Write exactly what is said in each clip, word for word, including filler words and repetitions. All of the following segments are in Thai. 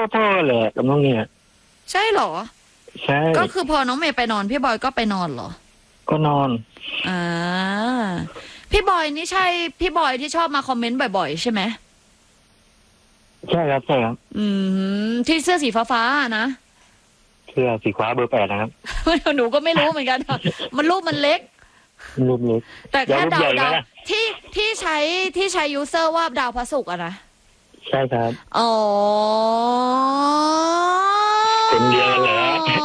พ่อๆแหละกับน้องเนี่ยใช่เหรอใช่ก็คือพอน้องเมย์ไปนอนพี่บอยก็ไปนอนเหรอก็นอนอ่าพี่บอยนี่ใช่พี่บอยที่ชอบมาคอมเมนต์บ่อยๆใช่ไหมใช่ครับใช่ครับอืมที่เสื้อสีฟ้าๆนะเสื้อสีฟ้าเบอร์แปดนะครับหนูก็ไม่รู้เหมือนกันมันรูปมันเล็กรูปเล็กแต่แค่ดาวดาวที่ที่ใช้ที่ใช้ยูเซอร์ว่าดาวพระศุกร์อะนะใช่ครับอ๋อคนเดียวแหละ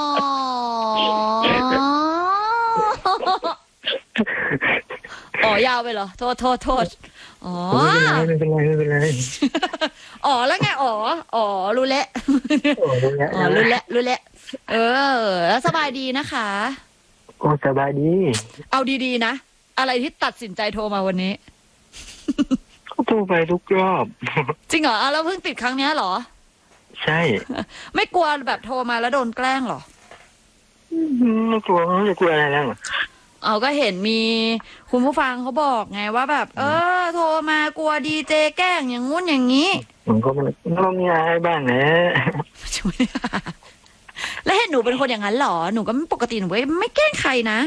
อ๋อยาวไปเหรอโทษโทษโทษอ๋อไม่เป็นไรไม่เป็นไรไม่เป็นไรอ๋อแล้วไงอ๋ออ๋อรู้แล้วอ๋อรู้แล้วรู้แล้วเออแล้วสบายดีนะคะก็สบายดีเอาดีๆนะอะไรที่ตัดสินใจโทรมาวันนี้ก็โทรไปทุกรอบจริงเหรอแล้วเพิ่งติดครั้งนี้เหรอใช่ไม่กลัวแบบโทรมาแล้วโดนแกล้งเหรอไม่กลัวไม่กลัวอะไรแล้วเอาก็เห็นมีคุณผู้ฟังเขาบอกไงว่าแบบเออโทรมากลัวดีเจแกล้งอย่างงู้นอย่างนี้มันก็มันก็มีอะไรบ้างนะแล้วเห็นหนูเป็นคนอย่างนั้นเหรอหนูก็ปกติหนูไม่แกล้งใครนะ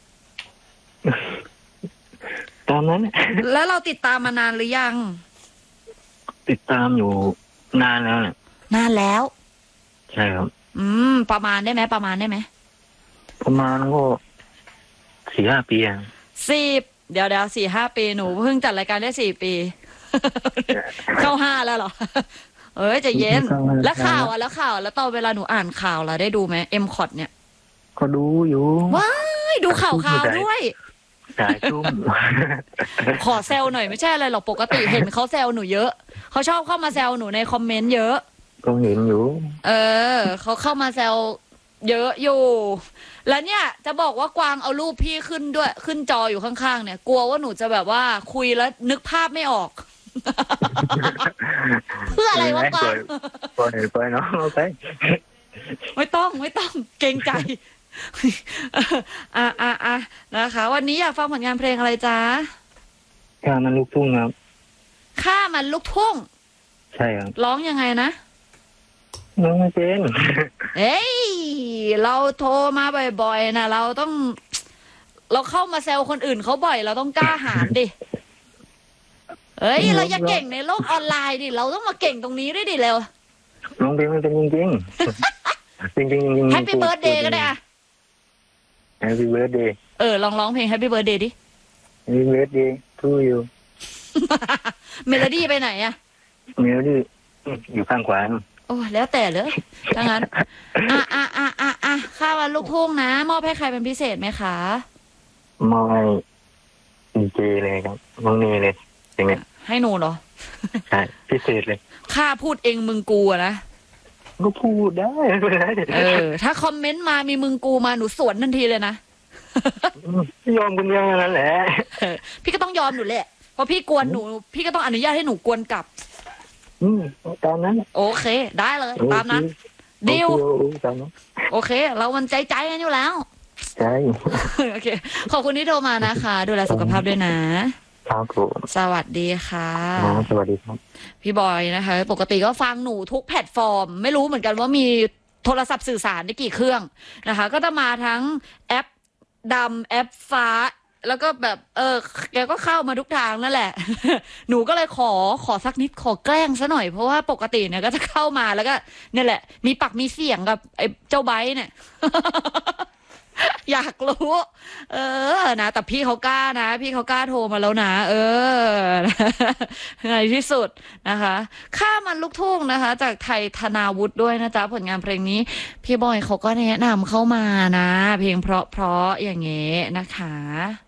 ตามนั้นแล้วเราติดตามมานานหรือยังติดตามอยู่นานแล้วนานแล้วใช่ครับอืมประมาณได้ไหมประมาณได้ไหมประมาณก็สี่ห้าปีอ่ะสิบเดี๋ยวเดี๋ยวสี่ห้าปีหนูเพิ่งจัดรายการได้สี่ปีเข้าห้าแล้วเหรอเอ้ยจะเย็นแล้วข่าวอ่ะแล้วข่าวแล้วตอนเวลาหนูอ่านข่าวล่ะได้ดูไหมเอ็มคอร์ดเนี่ยก็ดูอยู่ว้ายดูข่าวข่าวด้วยสายชุ่มขอแซวหน่อยไม่ใช่อะไรหรอกปกติเห็นเขาแซวหนูเยอะเขาชอบเข้ามาแซวหนูในคอมเมนต์เยอะก็เห็นอยู่เออเขาเข้ามาแซวเยอะอยู่แล้วเนี่ยจะบอกว่ากวางเอารูปพี่ขึ้นด้วยขึ้นจออยู่ข้างๆเนี่ยกลัวว่าหนูจะแบบว่าคุยแล้วนึกภาพไม่ออกเพื่ออะไรวะกวางปล่อยปล่อยเนาะโอเคไม่ต้องไม่ต้องเกรงใจอ่ะอ่ะอ่ะนะคะวันนี้อยากฟังผลงานเพลงอะไรจ๊ะข้ามันลูกทุ่งครับข้ามันลูกทุ่งใช่ครับร้องยังไงนะร้องไม่เป็นเอ้ยเราโทรมาบ่อยๆนะเราต้องเราเข้ามาแซวคนอื่นเขาบ่อยเราต้องกล้าหาญดิเอ้ยเราอย่าเก่งในโลกออนไลน์ดิเราต้องมาเก่งตรงนี้ด้วยดิเร็วร้องเพลงมันเป็นจริงจริงจริงจริงจริงแฮปปี้เบิร์ดเดย์ก็ได้อะแฮปปี้เบิร์ดเดย์เออลองร้องเพลงแฮปปี้เบิร์ดเดย์ดิแฮปปี้เบิร์ดเดย์ทูยูเมโลดี้ไปไหนอะเมโลดี้อยู่ข้างขวาโอ้แล้วแต่เลยถ้างั้นอ่ะอ่ะอ่ะอ่ะอ่ะข้าวันลูกทุ่งนะมอบให้ใครเป็นพิเศษไหมคะมอบให้ดีเจเลยครับน้องเนยเลยยังไงให้หนูเหรอใช่พิเศษเลยข้าพูดเองมึงกูอะนะก็พูดได้ไม่ได้เออถ้าคอมเมนต์มามีมึงกูมาหนูสวนทันทีเลยนะยอมคนเดียวนั่นแหละพี่ก็ต้องยอมหนูแหละเพราะพี่กวนหนูพี่ก็ต้องอนุญาตให้หนูกวนกลับอืมตามนั้นโอเคได้เลยตามนั้นดิวโอเคเรามันใจใจกันอยู่แล้วใช่โอเคขอบคุณที่โทรมานะคะดูแลสุขภาพด้วยนะครับผมสวัสดีค่ะสวัสดีครับพี่บอยนะคะปกติก็ฟังหนูทุกแพลตฟอร์มไม่รู้เหมือนกันว่ามีโทรศัพท์สื่อสารได้กี่เครื่องนะคะก็จะมาทั้งแอปดำแอปฟ้าแล้วก็แบบเออแกก็เข้ามาทุกทางนั่นแหละหนูก็เลยขอขอสักนิดขอแกล้งซะหน่อยเพราะว่าปกติเนี่ยก็จะเข้ามาแล้วก็เนี่ยแหละมีปักมีเสียงกับไอ้เจ้าไบค์เนี่ย อยากรู้เออนะแต่พี่เขากล้านะพี่เขากล้าโทรมาแล้วนะเออในที่สุดนะคะข้ามันลูกทุ่งนะคะจากไทยธนาวุฒิด้วยนะจ๊ะผลงานเพลงนี้พี่บอยเขาก็แนะนำเข้ามานะเพลงเพราะเพราะอย่างเงี้ยนะคะ